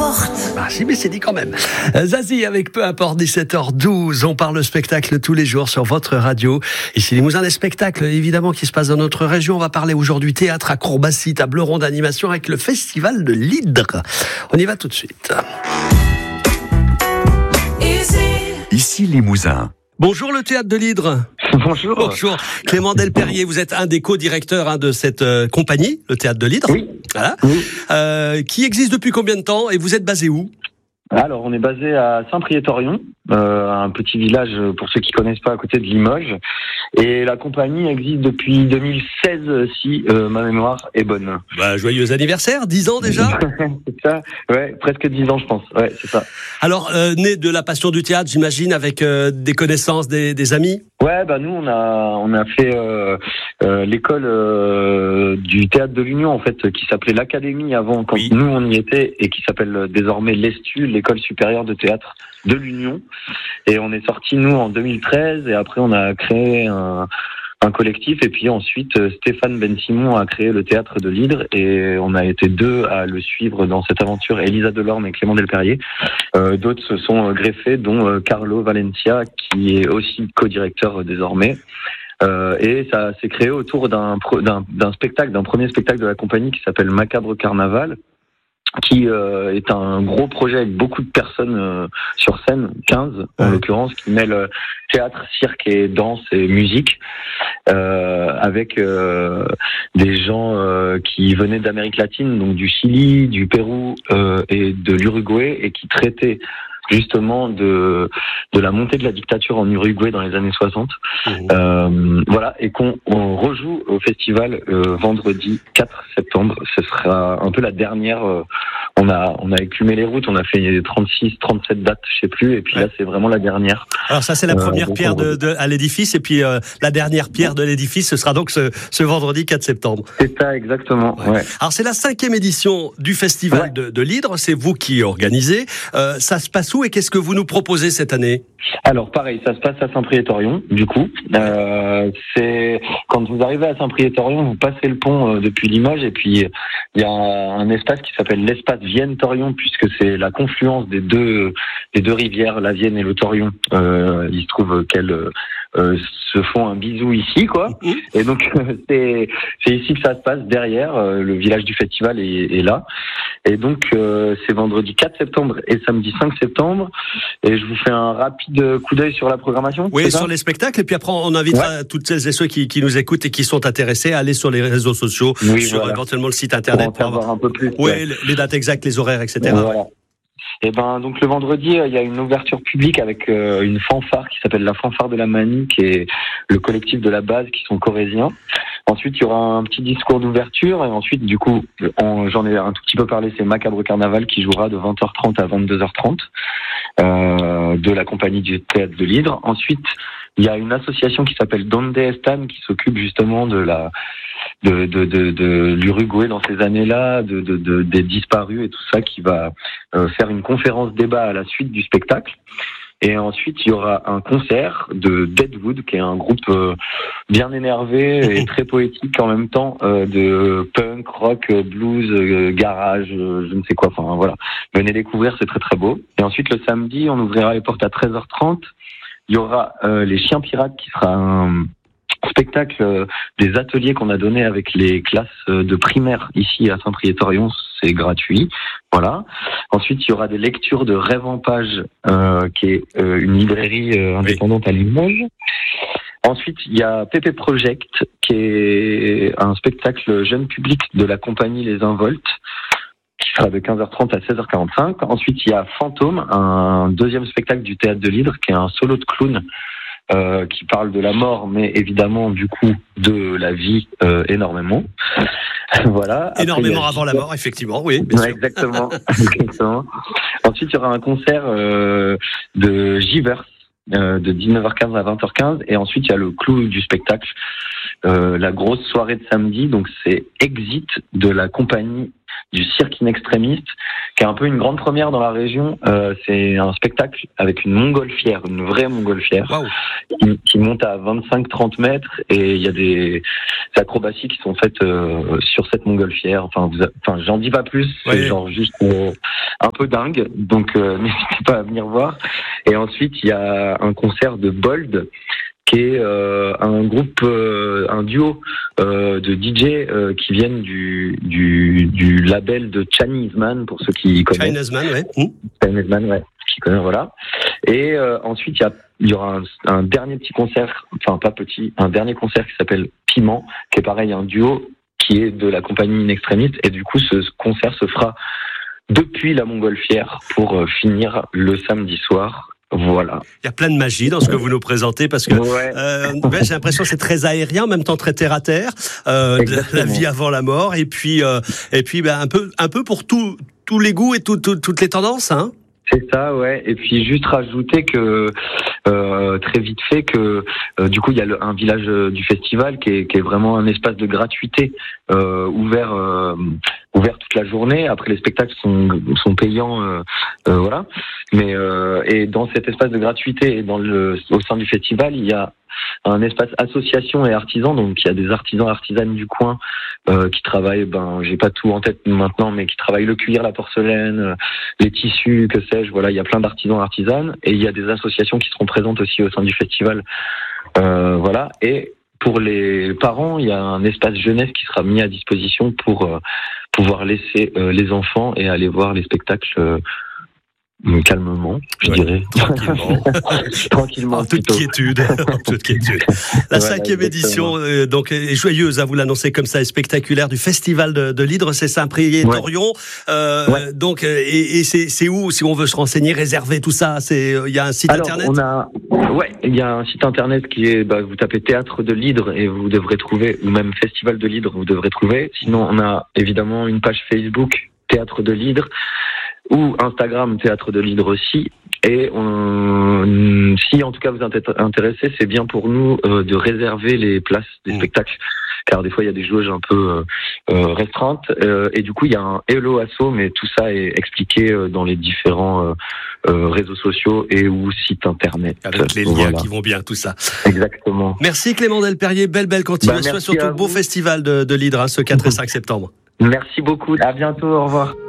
importe. Ah si, mais c'est dit quand même. Zazie avec Peu importe, 17h12. On parle spectacle tous les jours sur votre radio. Ici Limousin, des spectacles évidemment qui se passent dans notre région. On va parler aujourd'hui théâtre, acrobatie, table ronde, animation avec le festival de l'Hydre. On y va tout de suite. Ici Limousin. Bonjour le théâtre de l'Hydre. Bonjour. Bonjour. Clément Delperrier, vous êtes un des co-directeurs de cette compagnie, le théâtre de l'Hydre. Oui. Voilà. Oui. Qui existe depuis combien de temps et vous êtes basé où ? Alors, on est basé à Saint-Priest-Orion, un petit village, pour ceux qui connaissent pas, à côté de Limoges. Et la compagnie existe depuis 2016, si ma mémoire est bonne. Bah, joyeux anniversaire, 10 ans déjà. C'est ça, ouais, presque 10 ans, je pense. Ouais, c'est ça. Alors, né de la passion du théâtre, j'imagine, avec des connaissances, des amis. Ouais, bah nous, on a fait l'école du théâtre de l'Union, en fait, qui s'appelait l'Académie avant, quand Oui. nous on y était, et qui s'appelle désormais l'ESTU, l'école supérieure de théâtre de l'Union. Et on est sortis, nous, en 2013, et après on a créé un collectif, et puis ensuite Stéphane Ben-Simon a créé le théâtre de l'Hydre, et on a été deux à le suivre dans cette aventure, Elisa Delorme et Clément Delperrier. D'autres se sont greffés, dont Carlo Valencia, qui est aussi co-directeur désormais. Et ça s'est créé autour d'un spectacle, d'un premier spectacle de la compagnie qui s'appelle Macabre Carnaval, qui est un gros projet avec beaucoup de personnes sur scène, 15 en l'occurrence, qui mêle théâtre, cirque et danse et musique, avec des gens qui venaient d'Amérique latine, donc du Chili, du Pérou et de l'Uruguay, et qui traitaient justement de la montée de la dictature en Uruguay dans les années 60. Voilà, et qu'on rejoue au festival vendredi 4 septembre. Ce sera un peu la dernière. On a écumé les routes, on a fait 36, 37 dates, je sais plus, et puis là c'est vraiment la dernière. Alors ça c'est la première pierre à l'édifice, et puis la dernière pierre de l'édifice, ce sera donc ce vendredi 4 septembre. C'est ça, exactement. Ouais. Alors c'est la 5e édition du festival de l'Hydre, c'est vous qui organisez. Ça se passe où et qu'est-ce que vous nous proposez cette année ? Alors pareil, ça se passe à Saint-Priest-Orion, du coup. C'est quand vous arrivez à Saint-Priest-Orion, vous passez le pont depuis Limoges, et puis il y a un espace qui s'appelle l'espace Vienne-Torion, puisque c'est la confluence des deux rivières, la Vienne et le Torion. Il se trouve qu'elles se font un bisou ici, quoi. Et donc c'est ici que ça se passe, derrière. Le village du festival est là. Et donc c'est vendredi 4 septembre et samedi 5 septembre. Et je vous fais un rapide coup d'œil sur la programmation. Oui, sur les spectacles. Et puis après, on invitera toutes celles et ceux qui nous écoutent et qui sont intéressés à aller sur les réseaux sociaux, sur éventuellement le site internet pour en savoir un peu plus. Oui, les dates exactes, les horaires, etc. Voilà. Et ben donc le vendredi, il y a une ouverture publique avec une fanfare qui s'appelle la fanfare de la Manie, qui est le collectif de la base, qui sont corréziens. Ensuite, il y aura un petit discours d'ouverture, et ensuite, du coup, j'en ai un tout petit peu parlé, c'est Macabre Carnaval qui jouera de 20h30 à 22h30 de la compagnie du théâtre de l'Hydre. Ensuite, il y a une association qui s'appelle Donde Estan, qui s'occupe justement de l'Uruguay dans ces années-là, des disparus et tout ça, qui va faire une conférence débat à la suite du spectacle. Et ensuite, il y aura un concert de Deadwood, qui est un groupe bien énervé et très poétique en même temps, de punk, rock, blues, garage, je ne sais quoi. Enfin voilà, venez découvrir, c'est très très beau. Et ensuite, le samedi, on ouvrira les portes à 13h30. Il y aura les Chiens Pirates, qui sera un spectacle des ateliers qu'on a donné avec les classes de primaire ici à Saint-Priest-Orion, c'est gratuit. Voilà. Ensuite, il y aura des lectures de Rêve en page, qui est une librairie indépendante à Limoges. Ensuite, il y a Pépé Project, qui est un spectacle jeune public de la compagnie Les Involtes, qui sera de 15h30 à 16h45. Ensuite, il y a Fantôme, un deuxième spectacle du théâtre de l'Hydre, qui est un solo de clown, qui parle de la mort, mais évidemment, du coup, de la vie énormément. Voilà. Après, énormément avant la mort, effectivement, oui, bien sûr. Exactement. Exactement. Ensuite, il y aura un concert de Givers, de 19h15 à 20h15, et ensuite, il y a le clou du spectacle, la grosse soirée de samedi, donc c'est Exit de la compagnie du cirque in extremis, qui est un peu une grande première dans la région. C'est un spectacle avec une montgolfière, une vraie montgolfière, qui monte à 25-30 mètres, et il y a des acrobaties qui sont faites sur cette montgolfière. Enfin, j'en dis pas plus, c'est genre juste un peu dingue, donc n'hésitez pas à venir voir. Et ensuite, il y a un concert de Bold, qui est un groupe, un duo de DJ qui viennent du label de Chinese Man, pour ceux qui connaissent. Chinese Man, Chinese Man, qui connaissent, voilà. Et ensuite, il y aura un dernier petit concert, enfin pas petit, un dernier concert qui s'appelle Piment, qui est pareil, un duo qui est de la compagnie In Extremis. Et du coup, ce concert se fera depuis la montgolfière pour finir le samedi soir. Voilà. Il y a plein de magie dans ce que vous nous présentez, parce que j'ai l'impression que c'est très aérien, en même temps très terre à terre, la vie avant la mort, et puis un peu pour tous les goûts et toutes les tendances, hein. C'est ça, ouais. Et puis juste rajouter que très vite fait que du coup il y a un village du festival qui est vraiment un espace de gratuité ouvert toute la journée. Après, les spectacles sont payants, voilà. Mais et dans cet espace de gratuité et au sein du festival, il y a un espace association et artisans. Donc il y a des artisans et artisanes du coin qui travaillent, j'ai pas tout en tête maintenant, mais qui travaillent le cuir, la porcelaine, les tissus, que sais-je. Voilà, il y a plein d'artisans et artisanes, et il y a des associations qui seront présentes aussi au sein du festival. Voilà. Et pour les parents, il y a un espace jeunesse qui sera mis à disposition pour pouvoir laisser les enfants et aller voir les spectacles calmement, je dirais. Tranquillement. En toute quiétude. La 5e édition, donc, est joyeuse, vous l'annoncez comme ça, est spectaculaire, du Festival de l'Hydre, c'est Saint-Priest d'Orion. Donc, et c'est où, si on veut se renseigner, réserver tout ça? Il y a un site internet? Il y a un site internet qui est, vous tapez Théâtre de l'Hydre et vous devrez trouver, ou même Festival de l'Hydre, vous devrez trouver. Sinon, on a évidemment une page Facebook, Théâtre de l'Hydre, ou Instagram, Théâtre de l'Hydre aussi. Et si en tout cas vous êtes intéressé, c'est bien pour nous de réserver les places des spectacles, car des fois il y a des jauges un peu restreintes, et du coup il y a un Hello Asso, mais tout ça est expliqué dans les différents réseaux sociaux et ou sites internet. Avec les liens qui vont bien, tout ça. Exactement. Merci Clément Delperrier, belle continuation, surtout beau festival de l'Hydre, ce 4 et 5 septembre. Merci beaucoup, à bientôt, au revoir.